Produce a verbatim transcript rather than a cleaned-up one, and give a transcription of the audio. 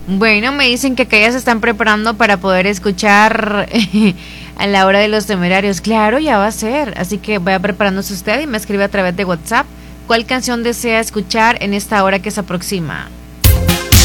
Bueno, me dicen que acá ya se están preparando para poder escuchar a la hora de los temerarios. Claro, ya va a ser. Así que vaya preparándose usted y me escribe a través de WhatsApp cuál canción desea escuchar en esta hora que se aproxima.